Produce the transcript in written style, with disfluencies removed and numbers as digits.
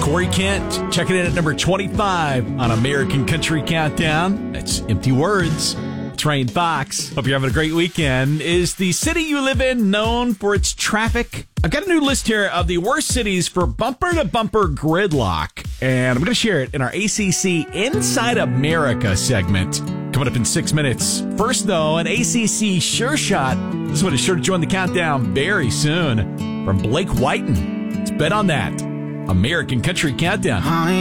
Corey Kent checking in at number 25 on American Country Countdown. That's Empty Words. Train Fox. Hope you're having a great weekend. Is the city you live in known for its traffic? I've got a new list here of the worst cities for bumper-to-bumper gridlock, and I'm going to share it in our ACC Inside America segment coming up in 6 minutes. First, though, an ACC Sure Shot. This one is sure to join the countdown very soon from Blake Whiten. Let's bet on that. American Country Countdown.